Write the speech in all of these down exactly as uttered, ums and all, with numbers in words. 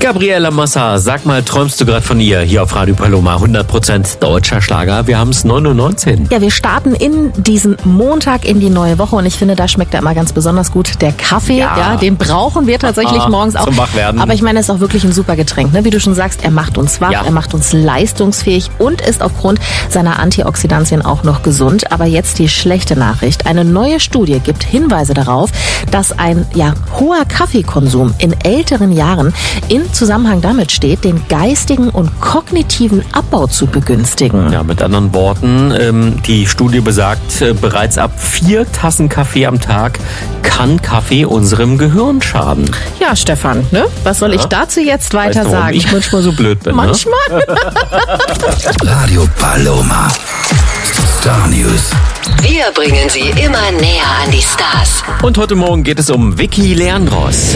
Gabriela Massa, sag mal, träumst du gerade von ihr? Hier auf Radio Paloma, hundert Prozent deutscher Schlager. Wir haben es neun Uhr neunzehn. Ja, wir starten in diesen Montag in die neue Woche und ich finde, da schmeckt er immer ganz besonders gut. Der Kaffee, ja, ja den brauchen wir tatsächlich Aha, morgens auch. Zum Wachwerden. Aber ich meine, es ist auch wirklich ein super Getränk. Ne? Wie du schon sagst, er macht uns wach, ja. er macht uns leistungsfähig und ist aufgrund seiner Antioxidantien auch noch gesund. Aber jetzt die schlechte Nachricht. Eine neue Studie gibt Hinweise darauf, dass ein ja, hoher Kaffeekonsum in älteren Jahren in Zusammenhang damit steht, den geistigen und kognitiven Abbau zu begünstigen. Ja, mit anderen Worten, ähm, die Studie besagt, äh, bereits ab vier Tassen Kaffee am Tag kann Kaffee unserem Gehirn schaden. Ja, Stefan, ne? Was soll ja. ich dazu jetzt weiter weißt du, sagen? Ich manchmal so blöd bin. Manchmal? Ne? Radio Paloma. Star News. Wir bringen sie immer näher an die Stars. Und heute Morgen geht es um Vicky Leandros.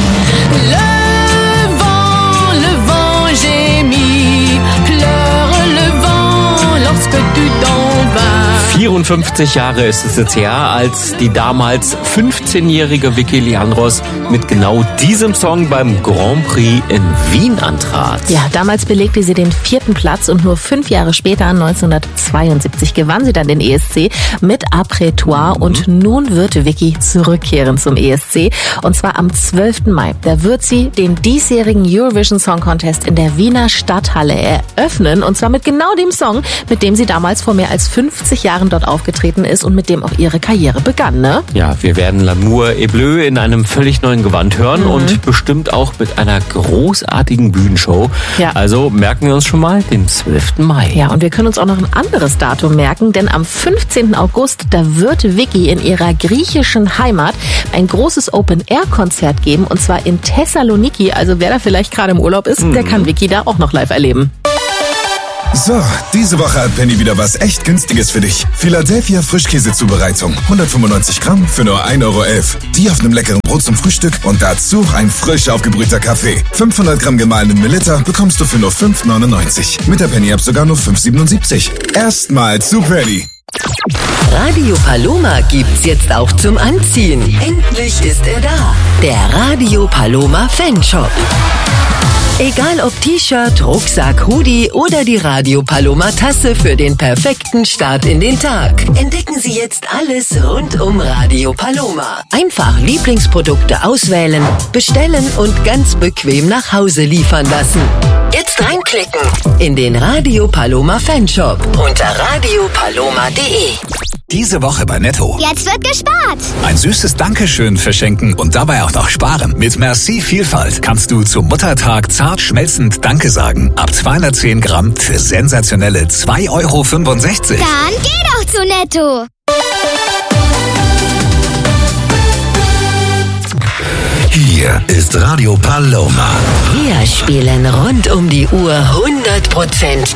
vierundfünfzig Jahre ist es jetzt her, als die damals fünfzehnjährige Vicky Leandros mit genau diesem Song beim Grand Prix in Wien antrat. Ja, damals belegte sie den vierten Platz und nur fünf Jahre später, neunzehnhundertzweiundsiebzig, gewann sie dann den E S C mit Après Toi mhm. und nun wird Vicky zurückkehren zum E S C und zwar am zwölften Mai. Da wird sie den diesjährigen Eurovision Song Contest in der Wiener Stadthalle eröffnen und zwar mit genau dem Song, mit dem sie damals vor mehr als fünfzig Jahren dort aufgetreten ist und mit dem auch ihre Karriere begann, ne? Ja, wir werden L'amour est bleu in einem völlig neuen Gewand hören mhm. und bestimmt auch mit einer großartigen Bühnenshow. Ja. Also merken wir uns schon mal den zwölften Mai. Ja, und wir können uns auch noch ein anderes Datum merken, denn am fünfzehnten August, da wird Vicky in ihrer griechischen Heimat ein großes Open-Air-Konzert geben und zwar in Thessaloniki. Also wer da vielleicht gerade im Urlaub ist, mhm. der kann Vicky da auch noch live erleben. So, diese Woche hat Penny wieder was echt Günstiges für dich. Philadelphia Frischkäsezubereitung. hundertfünfundneunzig Gramm für nur ein Euro elf. Die auf einem leckeren Brot zum Frühstück und dazu ein frisch aufgebrühter Kaffee. fünfhundert Gramm gemahlenen Melitta bekommst du für nur fünf neunundneunzig. Mit der Penny-App sogar nur fünf siebenundsiebzig. Erstmal zu Penny. Radio Paloma gibt's jetzt auch zum Anziehen. Endlich ist er da. Der Radio Paloma Fanshop. Egal ob T-Shirt, Rucksack, Hoodie oder die Radio Paloma Tasse für den perfekten Start in den Tag. Entdecken Sie jetzt alles rund um Radio Paloma. Einfach Lieblingsprodukte auswählen, bestellen und ganz bequem nach Hause liefern lassen. Jetzt reinklicken in den Radio Paloma Fanshop unter radio paloma punkt de. Diese Woche bei Netto. Jetzt wird gespart. Ein süßes Dankeschön verschenken und dabei auch noch sparen. Mit Merci Vielfalt kannst du zum Muttertag zart schmelzend Danke sagen. Ab zweihundertzehn Gramm für sensationelle zwei Euro fünfundsechzig. Dann geh doch zu Netto. Hier ist Radio Paloma. Wir spielen rund um die Uhr hundert Prozent